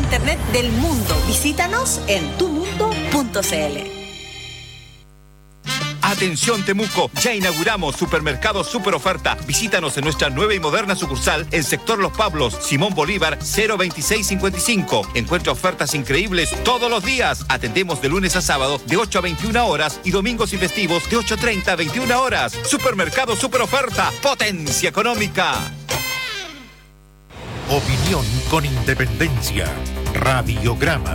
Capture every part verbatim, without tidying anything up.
internet del mundo. Visítanos en tu mundo punto c l. Atención Temuco, ya inauguramos Supermercado Super Oferta. Visítanos en nuestra nueva y moderna sucursal en Sector Los Pablos, Simón Bolívar, cero veintiséis cincuenta y cinco. Encuentra ofertas increíbles todos los días. Atendemos de lunes a sábado de ocho a veintiuna horas y domingos y festivos de ocho treinta a veintiuna horas. Supermercado Super Oferta, potencia económica. Opinión con independencia. Radiograma.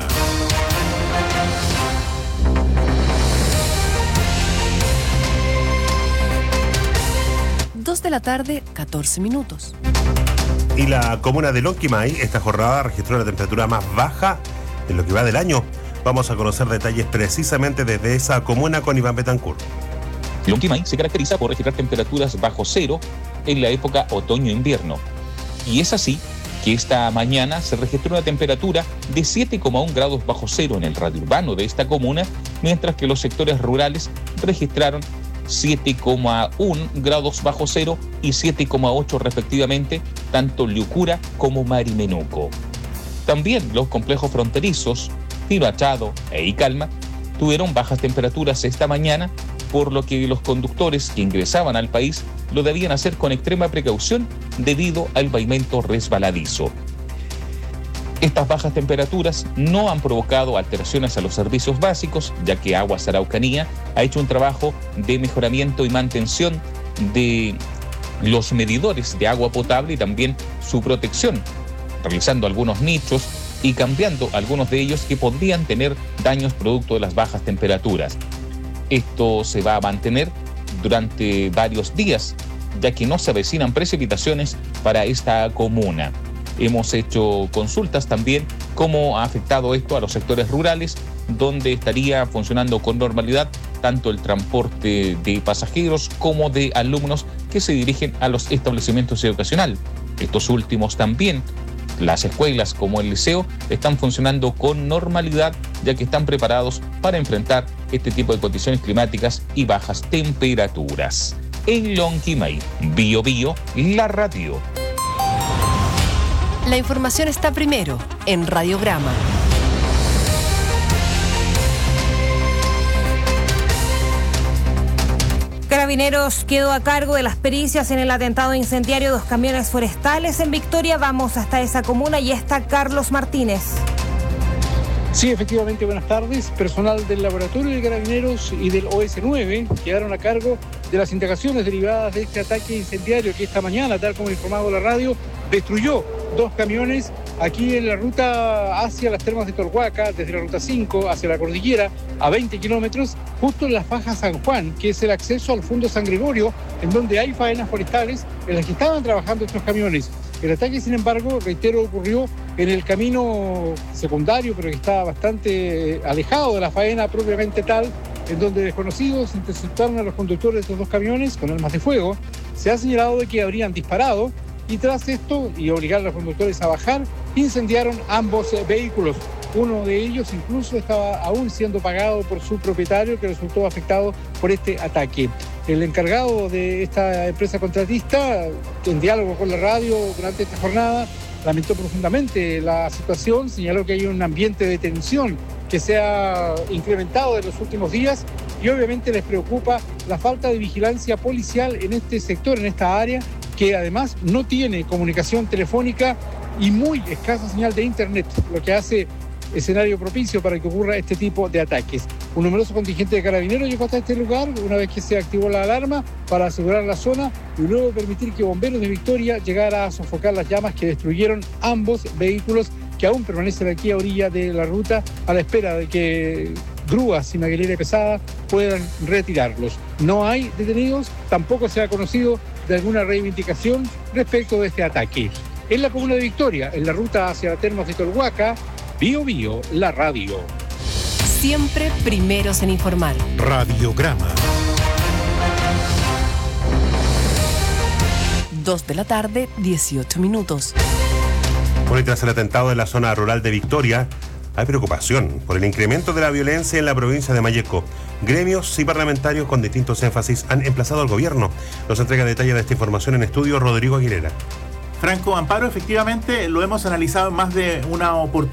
dos de la tarde, catorce minutos. Y la comuna de Lonquimay, esta jornada registró la temperatura más baja en lo que va del año. Vamos a conocer detalles precisamente desde esa comuna con Iván Betancourt. Lonquimay se caracteriza por registrar temperaturas bajo cero en la época otoño-invierno. Y es así que esta mañana se registró una temperatura de siete coma uno grados bajo cero en el radio urbano de esta comuna, mientras que los sectores rurales registraron siete coma uno grados bajo cero y siete coma ocho respectivamente, tanto Liucura como Marimenuco. También los complejos fronterizos, Tiro Achado e Icalma, tuvieron bajas temperaturas esta mañana, por lo que los conductores que ingresaban al país lo debían hacer con extrema precaución debido al pavimento resbaladizo. Estas bajas temperaturas no han provocado alteraciones a los servicios básicos, ya que Aguas Araucanía ha hecho un trabajo de mejoramiento y mantención de los medidores de agua potable y también su protección, realizando algunos nichos y cambiando algunos de ellos que podrían tener daños producto de las bajas temperaturas. Esto se va a mantener durante varios días, ya que no se avecinan precipitaciones para esta comuna. Hemos hecho consultas también cómo ha afectado esto a los sectores rurales, donde estaría funcionando con normalidad tanto el transporte de pasajeros como de alumnos que se dirigen a los establecimientos educacionales. Estos últimos también, las escuelas como el liceo, están funcionando con normalidad, ya que están preparados para enfrentar este tipo de condiciones climáticas y bajas temperaturas. En Lonquimay, Bio Bio, la radio. La información está primero en Radiograma. Carabineros quedó a cargo de las pericias en el atentado incendiario de dos camiones forestales en Victoria. Vamos hasta esa comuna y está Carlos Martínez. Sí, efectivamente, buenas tardes. Personal del Laboratorio de Carabineros y del O S nueve quedaron a cargo de las indagaciones derivadas de este ataque incendiario que esta mañana, tal como informado la radio, destruyó dos camiones aquí en la ruta hacia las termas de Torhuaca, desde la ruta cinco hacia la cordillera, a veinte kilómetros, justo en la faja San Juan, que es el acceso al Fondo San Gregorio, en donde hay faenas forestales en las que estaban trabajando estos camiones. El ataque, sin embargo, reitero, ocurrió en el camino secundario, pero que está bastante alejado de la faena propiamente tal, en donde desconocidos interceptaron a los conductores de estos dos camiones con armas de fuego. Se ha señalado de que habrían disparado y tras esto, y obligar a los conductores a bajar, incendiaron ambos vehículos. Uno de ellos incluso estaba aún siendo pagado por su propietario, que resultó afectado por este ataque. El encargado de esta empresa contratista, en diálogo con la radio durante esta jornada, lamentó profundamente la situación, señaló que hay un ambiente de tensión que se ha incrementado en los últimos días y obviamente les preocupa la falta de vigilancia policial en este sector, en esta área, que además no tiene comunicación telefónica y muy escasa señal de internet, lo que hace escenario propicio para que ocurra este tipo de ataques. Un numeroso contingente de carabineros llegó hasta este lugar una vez que se activó la alarma para asegurar la zona y luego permitir que bomberos de Victoria llegara a sofocar las llamas que destruyeron ambos vehículos que aún permanecen aquí a orilla de la ruta a la espera de que grúas y maquinaria pesada puedan retirarlos. No hay detenidos, tampoco se ha conocido de alguna reivindicación respecto de este ataque. En la comuna de Victoria, en la ruta hacia las termas de Torhuaca, Bio Bio, la radio. Siempre primeros en informar. Radiograma. dos de la tarde, dieciocho minutos. Bueno, y tras el atentado en la zona rural de Victoria, hay preocupación por el incremento de la violencia en la provincia de Malleco. Gremios y parlamentarios con distintos énfasis han emplazado al gobierno. Nos entrega detalles de esta información en estudio Rodrigo Aguilera. Franco Amparo, efectivamente lo hemos analizado en más de una oportunidad.